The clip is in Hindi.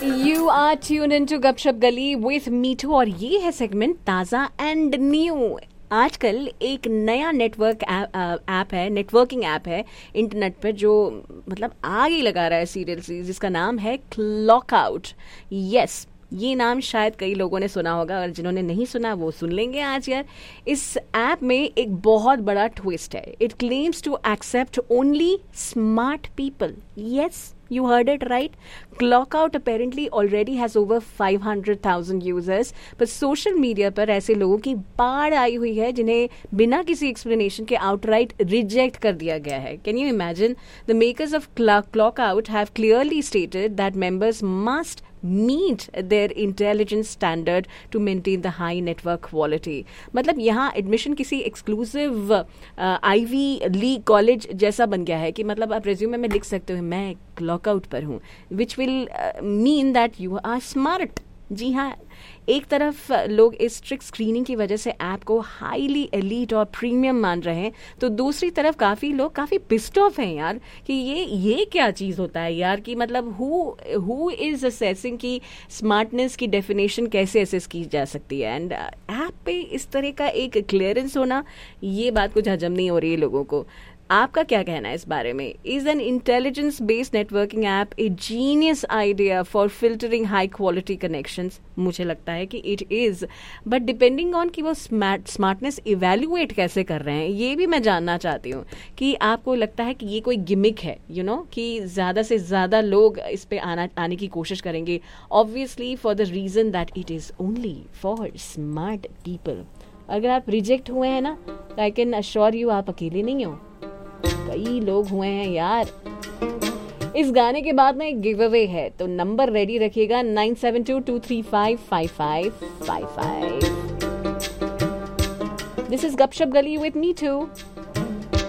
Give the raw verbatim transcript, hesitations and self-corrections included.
You are tuned into गपशप गली with मीठू और ये है सेगमेंट ताज़ा एंड न्यू। आजकल एक नया नेटवर्क ऐप है, नेटवर्किंग ऐप है इंटरनेट पर जो मतलब आग ही लगा रहा है सीरियसली, जिसका नाम है क्लॉकआउट। यस, ये नाम शायद कई लोगों ने सुना होगा और जिन्होंने नहीं सुना वो सुन लेंगे आज यार। इस ऐप में एक बहुत बड़ा ट्विस्ट है। It claims to accept only smart people. Yes, you heard it right. Clockout apparently already has over five hundred thousand users, पर सोशल मीडिया पर ऐसे लोगों की बाढ़ आई हुई है जिन्हें बिना किसी एक्सप्लेनेशन के आउटराइट रिजेक्ट कर दिया गया है। Can you imagine? The makers of Clockout have clearly stated that members must meet their intelligence standard to maintain the high network quality. मतलब यहाँ एडमिशन किसी एक्सक्लूसिव आईवी लीग कॉलेज जैसा बन गया है कि मतलब आप रेज्यूमे में लिख सकते हो मैं क्लॉकआउट पर हूँ, which will mean that you are smart. जी हाँ, एक तरफ लोग इस स्ट्रिक्ट स्क्रीनिंग की वजह से ऐप को हाईली एलीट और प्रीमियम मान रहे हैं, तो दूसरी तरफ काफ़ी लोग काफ़ी पिस्ड ऑफ हैं यार कि ये ये क्या चीज़ होता है यार, कि मतलब हु हु इज़ असेसिंग की स्मार्टनेस की डेफिनेशन कैसे असेस की जा सकती है। एंड ऐप पे इस तरह का एक क्लियरेंस होना, ये बात कुछ हजम नहीं हो रही है लोगों को। आपका क्या कहना है इस बारे में? Is an intelligence based networking app A genius idea for filtering high quality connections? मुझे लगता है कि it is, but depending on कि वो स्मार्ट स्मार्टनेस इवेल्युएट कैसे कर रहे हैं, ये भी मैं जानना चाहती हूँ। कि आपको लगता है कि ये कोई गिमिक है, यू you नो know, कि ज़्यादा से ज़्यादा लोग इस पे आना आने की कोशिश करेंगे, obviously for the reason that it is only for smart people. अगर आप रिजेक्ट हुए हैं ना, तो आई कैन अश्योर यू आप अकेले नहीं हो, कई लोग हुए हैं यार। इस गाने के बाद में एक गिव अवे है, तो नंबर रेडी रखिएगा nine seven to to three five five five five five. This is गपशप गली विद मीठू।